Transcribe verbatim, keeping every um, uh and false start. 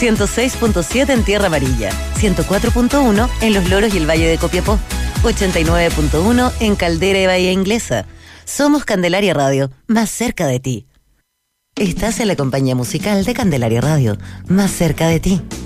ciento seis punto siete en Tierra Amarilla, ciento cuatro punto uno en Los Loros y el Valle de Copiapó, ochenta y nueve punto uno en Caldera y Bahía Inglesa. Somos Candelaria Radio, más cerca de ti. Estás en la compañía musical de Candelaria Radio, más cerca de ti.